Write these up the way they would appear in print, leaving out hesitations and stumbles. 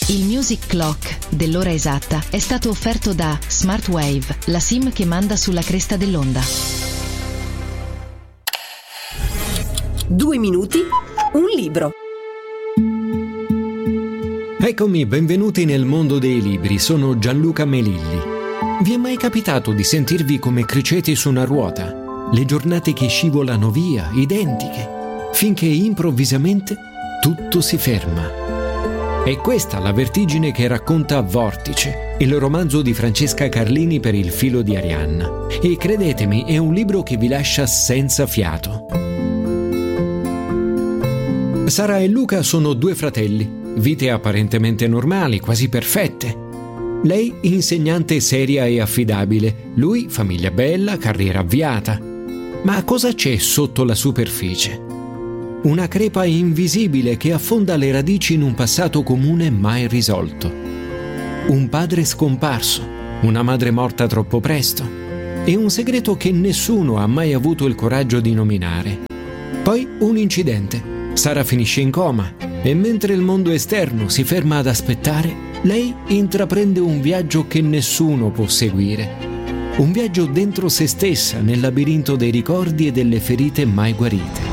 Il Music Clock dell'ora esatta è stato offerto da Smartwave, la SIM che manda sulla cresta dell'onda. 2 minuti, un libro. Eccomi, benvenuti nel mondo dei libri, sono Gianluca Melilli. Vi è mai capitato di sentirvi come criceti su una ruota? Le giornate che scivolano via, identiche, finché improvvisamente tutto si ferma. È questa la vertigine che racconta Vortice, il romanzo di Francesca Carlini per Il filo di Arianna. E credetemi, è un libro che vi lascia senza fiato. Sara e Luca sono 2 fratelli, vite apparentemente normali, quasi perfette. Lei insegnante seria e affidabile, lui famiglia bella, carriera avviata. Ma cosa c'è sotto la superficie? Una crepa invisibile che affonda le radici in un passato comune mai risolto. Un padre scomparso, una madre morta troppo presto e un segreto che nessuno ha mai avuto il coraggio di nominare. Poi un incidente. Sara finisce in coma e mentre il mondo esterno si ferma ad aspettare, lei intraprende un viaggio che nessuno può seguire. Un viaggio dentro se stessa, nel labirinto dei ricordi e delle ferite mai guarite.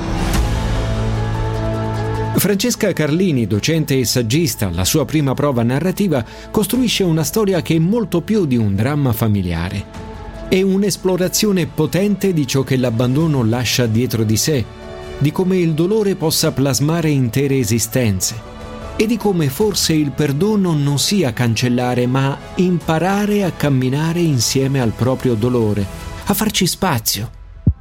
Francesca Carlini, docente e saggista, alla sua prima prova narrativa, costruisce una storia che è molto più di un dramma familiare. È un'esplorazione potente di ciò che l'abbandono lascia dietro di sé, di come il dolore possa plasmare intere esistenze e di come forse il perdono non sia cancellare, ma imparare a camminare insieme al proprio dolore, a farci spazio.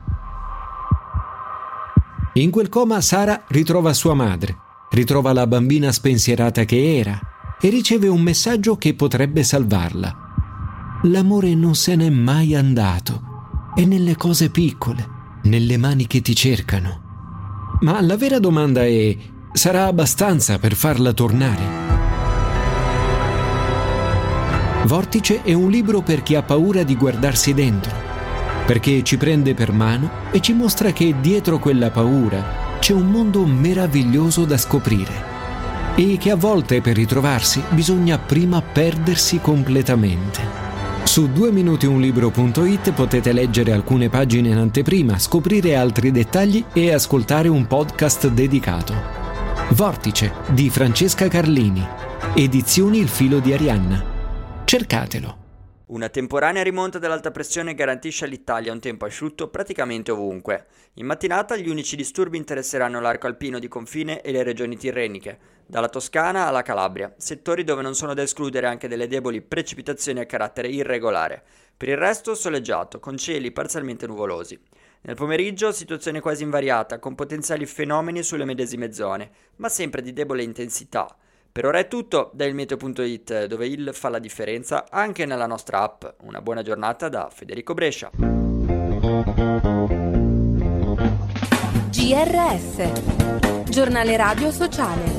In quel coma Sara ritrova sua madre, ritrova la bambina spensierata che era e riceve un messaggio che potrebbe salvarla. L'amore non se n'è mai andato, è nelle cose piccole, nelle mani che ti cercano. Ma la vera domanda è: sarà abbastanza per farla tornare? Vortice è un libro per chi ha paura di guardarsi dentro, perché ci prende per mano e ci mostra che dietro quella paura c'è un mondo meraviglioso da scoprire e che a volte per ritrovarsi bisogna prima perdersi completamente. Su 2minutiunlibro.it potete leggere alcune pagine in anteprima, scoprire altri dettagli e ascoltare un podcast dedicato. Vortice di Francesca Carlini, edizioni Il filo di Arianna. Cercatelo. Una temporanea rimonta dell'alta pressione garantisce all'Italia un tempo asciutto praticamente ovunque. In mattinata gli unici disturbi interesseranno l'arco alpino di confine e le regioni tirreniche, dalla Toscana alla Calabria, settori dove non sono da escludere anche delle deboli precipitazioni a carattere irregolare. Per il resto soleggiato, con cieli parzialmente nuvolosi. Nel pomeriggio situazione quasi invariata, con potenziali fenomeni sulle medesime zone, ma sempre di debole intensità. Per ora è tutto da ilmeteo.it, dove il fa la differenza anche nella nostra app. Una buona giornata da Federico Brescia. GRS, giornale radio sociale.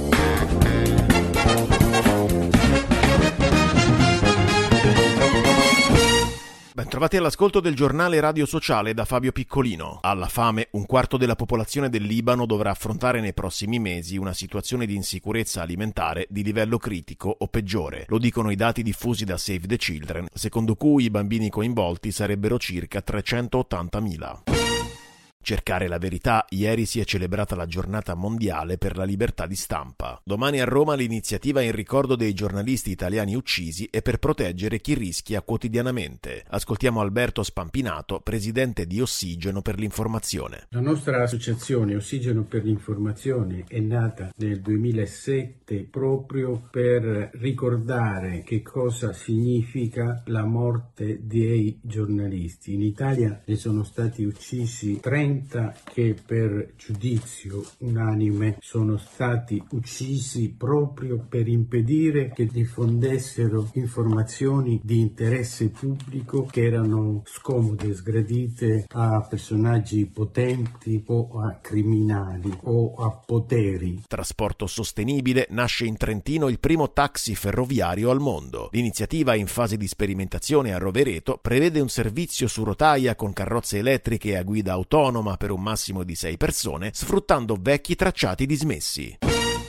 Bentrovati all'ascolto del giornale radio sociale da Fabio Piccolino. Alla fame, 1/4 della popolazione del Libano dovrà affrontare nei prossimi mesi una situazione di insicurezza alimentare di livello critico o peggiore. Lo dicono i dati diffusi da Save the Children, secondo cui i bambini coinvolti sarebbero circa 380.000. Cercare la verità. Ieri si è celebrata la giornata mondiale per la libertà di stampa. Domani a Roma l'iniziativa in ricordo dei giornalisti italiani uccisi e per proteggere chi rischia quotidianamente. Ascoltiamo Alberto Spampinato, presidente di Ossigeno per l'Informazione. La nostra associazione Ossigeno per l'Informazione è nata nel 2007 proprio per ricordare che cosa significa la morte dei giornalisti. In Italia ne sono stati uccisi 30 che per giudizio unanime sono stati uccisi proprio per impedire che diffondessero informazioni di interesse pubblico che erano scomode, sgradite a personaggi potenti o a criminali o a poteri. Trasporto sostenibile. Nasce in Trentino il primo taxi ferroviario al mondo. L'iniziativa, in fase di sperimentazione a Rovereto, prevede un servizio su rotaia con carrozze elettriche e a guida autonoma per un massimo di 6 persone, sfruttando vecchi tracciati dismessi.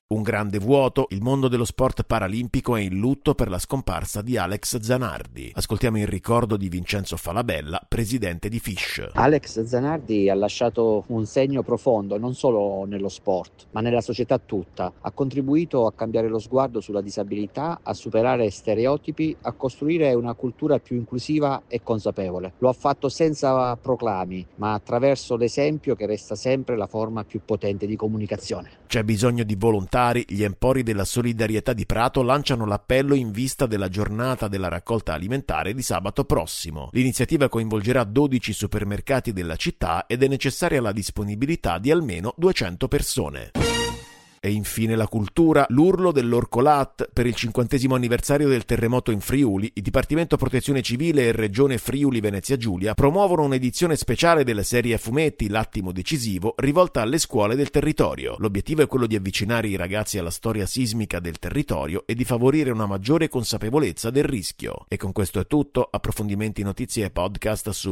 Un grande vuoto, il mondo dello sport paralimpico è in lutto per la scomparsa di Alex Zanardi. Ascoltiamo il ricordo di Vincenzo Falabella, presidente di FISH. Alex Zanardi ha lasciato un segno profondo non solo nello sport, ma nella società tutta. Ha contribuito a cambiare lo sguardo sulla disabilità, a superare stereotipi, a costruire una cultura più inclusiva e consapevole. Lo ha fatto senza proclami, ma attraverso l'esempio che resta sempre la forma più potente di comunicazione. C'è bisogno di volontari. Gli Empori della Solidarietà di Prato lanciano l'appello in vista della giornata della raccolta alimentare di sabato prossimo. L'iniziativa coinvolgerà 12 supermercati della città ed è necessaria la disponibilità di almeno 200 persone. E infine la cultura, l'urlo dell'Orcolat. Per il 50° anniversario del terremoto in Friuli, il Dipartimento Protezione Civile e Regione Friuli Venezia Giulia promuovono un'edizione speciale della serie a fumetti L'attimo decisivo, rivolta alle scuole del territorio. L'obiettivo è quello di avvicinare i ragazzi alla storia sismica del territorio e di favorire una maggiore consapevolezza del rischio. E con questo è tutto. Approfondimenti, notizie e podcast su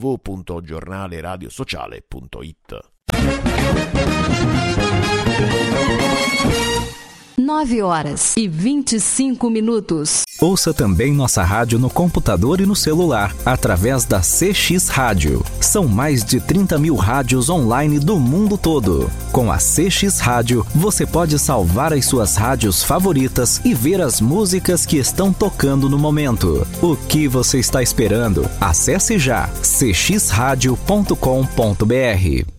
www.giornaleradiosociale.it. 9h25. Ouça também nossa rádio no computador e no celular, através da CX Rádio. São mais de 30 mil rádios online do mundo todo. Com a CX Rádio, você pode salvar as suas rádios favoritas e ver as músicas que estão tocando no momento. O que você está esperando? Acesse já cxradio.com.br.